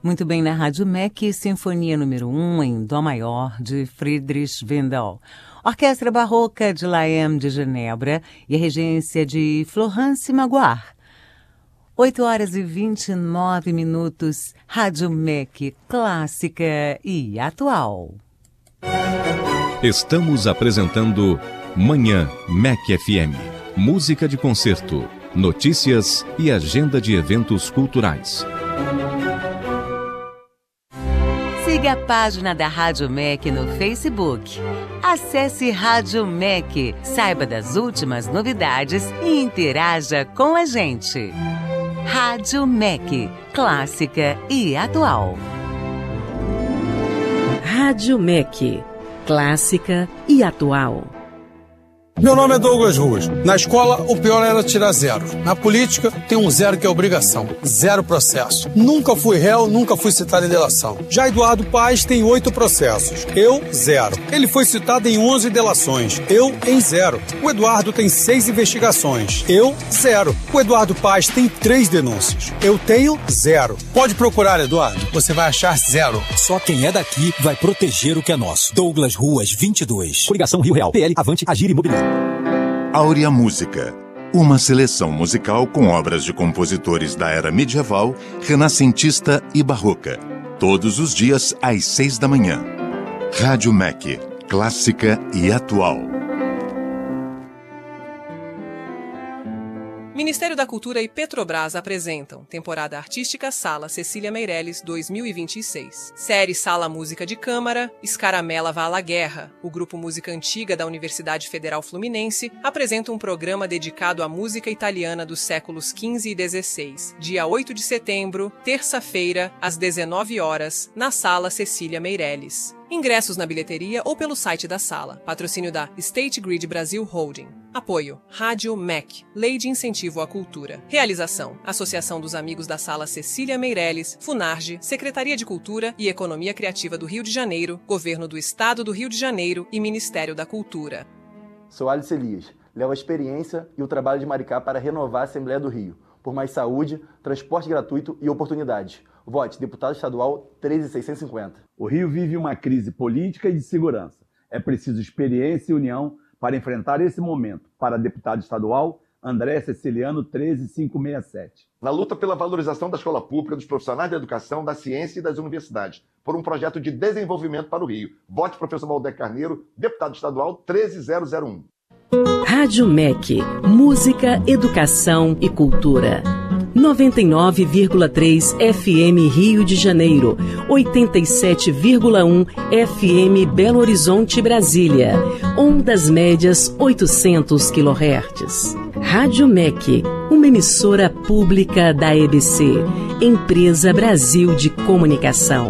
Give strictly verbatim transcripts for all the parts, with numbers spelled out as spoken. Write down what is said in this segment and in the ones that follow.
Muito bem, na Rádio M E C, Sinfonia número um em Dó maior, de Friedrich Wendel. Orquestra Barroca de La M de Genebra e a regência de Florence Magloire. oito horas e vinte e nove minutos, Rádio M E C, clássica e atual. Estamos apresentando Manhã M E C F M. Música de concerto, notícias e agenda de eventos culturais. Siga a página da Rádio M E C no Facebook. Acesse Rádio M E C, saiba das últimas novidades e interaja com a gente. Rádio M E C, clássica e atual. Rádio M E C, clássica e atual. Meu nome é Douglas Ruas. Na escola, o pior era tirar zero. Na política, tem um zero que é obrigação. Zero processo. Nunca fui réu, nunca fui citado em delação. Já Eduardo Paes tem oito processos. Eu, zero. Ele foi citado em onze delações. Eu, em zero. O Eduardo tem seis investigações. Eu, zero. O Eduardo Paes tem três denúncias. Eu tenho zero. Pode procurar, Eduardo. Você vai achar zero. Só quem é daqui vai proteger o que é nosso. Douglas Ruas, vinte e dois. Coligação Rio Real. P L, Avante, Agir Imobiliário. Áurea Música, uma seleção musical com obras de compositores da era medieval, renascentista e barroca. Todos os dias às seis da manhã. Rádio M E C, clássica e atual. Ministério da Cultura e Petrobras apresentam Temporada Artística Sala Cecília Meirelles dois mil e vinte e seis. Série Sala Música de Câmara, Escaramela Vá à Guerra. O Grupo Música Antiga da Universidade Federal Fluminense apresenta um programa dedicado à música italiana dos séculos quinze e dezesseis. Dia oito de setembro, terça-feira, às dezenove horas, na Sala Cecília Meirelles. Ingressos na bilheteria ou pelo site da sala. Patrocínio da State Grid Brasil Holding. Apoio Rádio M E C, Lei de Incentivo à Cultura. Realização: Associação dos Amigos da Sala Cecília Meirelles, Funarge, Secretaria de Cultura e Economia Criativa do Rio de Janeiro, Governo do Estado do Rio de Janeiro e Ministério da Cultura. Sou Alice Elias. Levo a experiência e o trabalho de Maricá para renovar a Assembleia do Rio, por mais saúde, transporte gratuito e oportunidades. Vote deputado estadual treze mil seiscentos e cinquenta. O Rio vive uma crise política e de segurança. É preciso experiência e união para enfrentar esse momento. Para deputado estadual, André Ceciliano treze mil quinhentos e sessenta e sete. Na luta pela valorização da escola pública, dos profissionais da educação, da ciência e das universidades, por um projeto de desenvolvimento para o Rio. Vote professor Valdeir Carneiro, deputado estadual treze mil e um. Rádio M E C, música, educação e cultura. noventa e nove vírgula três F M Rio de Janeiro, oitenta e sete vírgula um F M Belo Horizonte, Brasília, ondas médias oitocentos quilohertz. Rádio M E C, uma emissora pública da E B C, Empresa Brasil de Comunicação.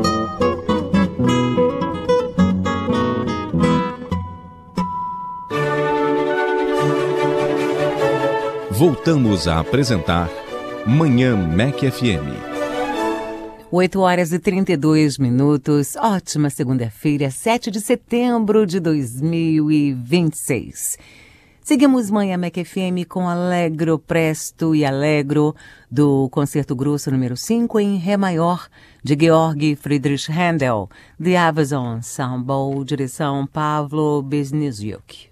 Voltamos a apresentar Manhã M E C F M. oito horas e trinta e dois minutos. Ótima segunda-feira, sete de setembro de dois mil e vinte e seis. Seguimos Manhã M E C F M com Allegro Presto e Allegro, do Concerto Grosso número cinco em Ré maior, de Georg Friedrich Händel, The Avazon Ensemble, direção Pavlo Besniziuk.